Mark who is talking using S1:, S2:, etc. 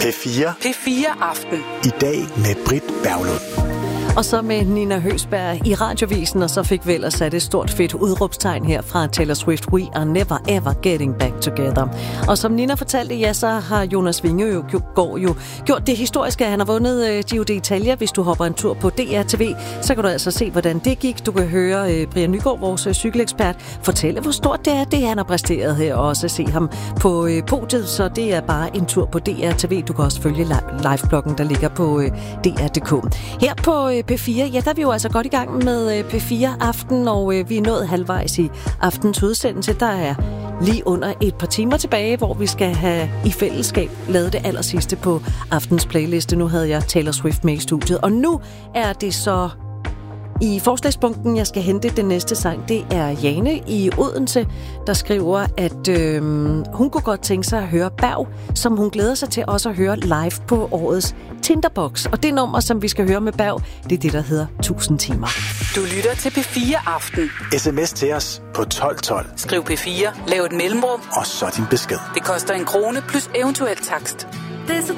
S1: P4.
S2: P4 Aften.
S1: I dag med Britt Berglund.
S3: Og så med Nina Høgsberg i Radiovisen, og så fik vi ellers sat et stort fedt udråbstegn her fra Taylor Swift. We are never ever getting back together. Og som Nina fortalte, ja, så har Jonas Winge jo gjort det historiske. Han har vundet Giro d'Italia. Hvis du hopper en tur på DRTV, så kan du altså se, hvordan det gik. Du kan høre Brian Nygaard, vores cykelekspert, fortælle, hvor stort det han har præsteret her, og også se ham på podiet. Så det er bare en tur på DRTV. Du kan også følge livebloggen, der ligger på DR.dk. Her på P4, ja, der er vi jo altså godt i gang med P4 Aften, og vi er nået halvvejs i aftens udsendelse. Der er lige under et par timer tilbage, hvor vi skal have i fællesskab lavet det allersidste på aftens playliste. Nu havde jeg Taylor Swift med i studiet, og nu er det så i forslagspunkten, jeg skal hente den næste sang. Det er Jane i Odense, der skriver, at hun kunne godt tænke sig at høre Berg, som hun glæder sig til også at høre live på årets Tinderbox. Og det nummer, som vi skal høre med Berg, det er det, der hedder 1000 timer.
S2: Du lytter til P4 Aften.
S1: SMS til os på 1212.
S2: Skriv P4, lav et mellemrum,
S1: og så din besked.
S2: Det koster 1 krone plus eventuel takst.
S4: Det er så